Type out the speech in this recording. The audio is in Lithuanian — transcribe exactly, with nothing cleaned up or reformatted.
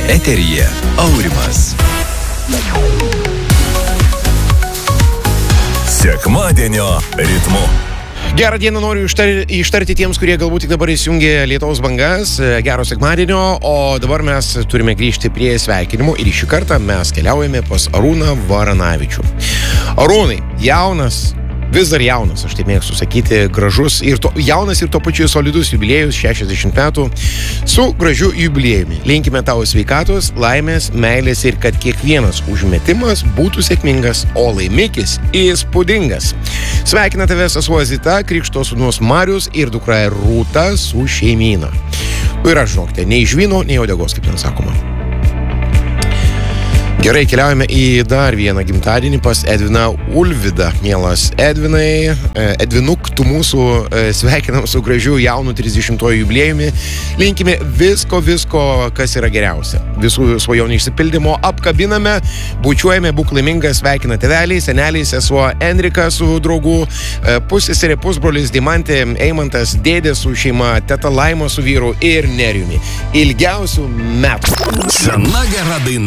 Eteryje Aurimas. Sekmadienio ritmu. Gerą dieną noriu ištar, ištarti tiems, kurie galbūt tik dabar įsijungė Lietuvos bangas. Gero sekmadienio, o dabar mes turime grįžti prie sveikinimų ir šį kartą mes keliaujame pas Arūną Varanavičių. Arūnai, jaunas, vis dar jaunas, aš taip mėgstu sakyti, gražus ir to, jaunas ir to pačiu solidus jubiliejus, šešiasdešimt metų, su gražiu jubiliejumi. Linkime tau sveikatos, laimės, meilės ir kad kiekvienas užmetimas būtų sėkmingas, o laimikis įspūdingas. Sveikina tave sesuo Zita, krikšto sūnus Marius ir dukra Rūta su šeimyna. Ir aš, žinokite, nei žvyno, nei uodegos, kaip ten sakoma. Gerai, keliaujame į dar vieną gimtadienį pas Edviną Ulvydą. Mielas Edvinai, Edvinuk, tu mūsų sveikinam su gražiu jaunu trisdešimtuoju jubiliejumi. Linkime visko, visko, kas yra geriausia. Visų svajonių išsipildymo apkabiname, bučiuojame, būk laimingas, sveikina tėveliai, seneliai, sesuo Enrika su draugu, pusseserė, pusbrolis Dimantė, Eimantas, dėdė su šeima, teta Laima su vyru ir Nerijumi. Ilgiausių metų. Sena gera daina.